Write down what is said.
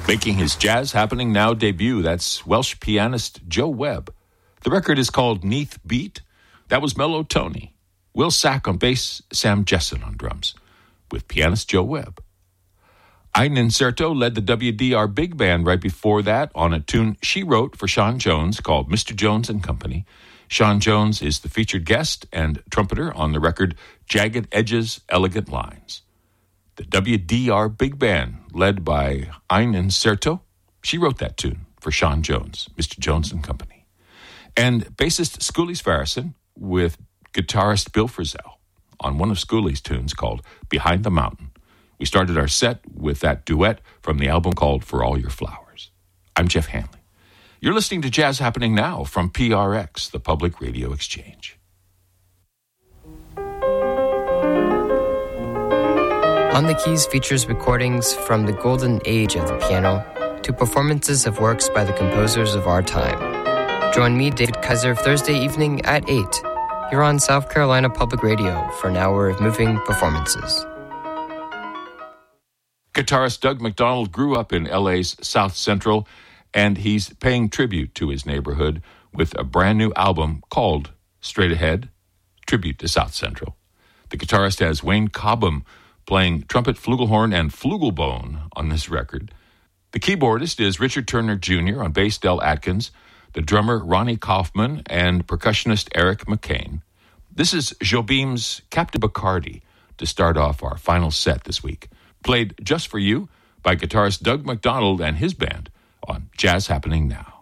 Making his Jazz Happening Now debut, that's Welsh pianist Joe Webb. The record is called Neath Beat. That was Mellow Tony. Will Sack on bass, Sam Jesson on drums, with pianist Joe Webb. Ein Incerto led the WDR Big Band right before that on a tune she wrote for Sean Jones called Mr. Jones and Company. Sean Jones is the featured guest and trumpeter on the record Jagged Edges, Elegant Lines. The WDR Big Band, led by Ein Incerto, she wrote that tune for Sean Jones, Mr. Jones and Company. And bassist Schoolies Farrison with guitarist Bill Frisell on one of Schoolies' tunes called Behind the Mountain. We started our set with that duet from the album called For All Your Flowers. I'm Jeff Hanley. You're listening to Jazz Happening Now from PRX, the Public Radio Exchange. On the Keys features recordings from the golden age of the piano to performances of works by the composers of our time. Join me, David Kaiser, Thursday evening at 8 here on South Carolina Public Radio for an hour of moving performances. Guitarist Doug McDonald grew up in LA's South Central, and he's paying tribute to his neighborhood with a brand new album called Straight Ahead, Tribute to South Central. The guitarist has Wayne Cobham playing trumpet, flugelhorn, and flugelbone on this record. The keyboardist is Richard Turner Jr. on bass, Del Atkins, the drummer Ronnie Kaufman, and percussionist Eric McCain. This is Jobim's Captain Bacardi to start off our final set this week, played just for you by guitarist Doug McDonald and his band on Jazz Happening Now.